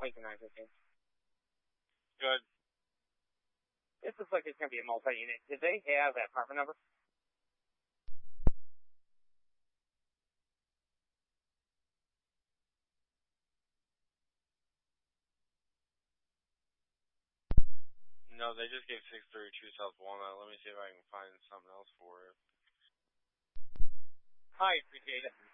Lincoln 915. Good. This looks like it's going to be a multi-unit. Did they have that apartment number? No, they just gave 632 South Walnut. Let me see if I can find something else for it. I appreciate it.